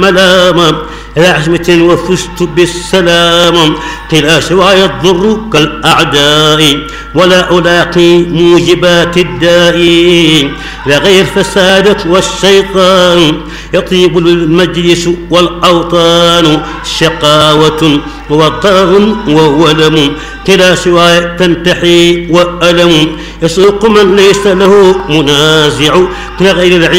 ملاما إلى عزمة وفزت بالسلام قل سواي الضر كالأعداء ولا ألاقي موجبات الداء لغير فسادة والشيطان يطيب المجلس والأوطان شقاوة وضار وولم كلا سواي تنتحي وألم يسوق من ليس له منازع كغير العين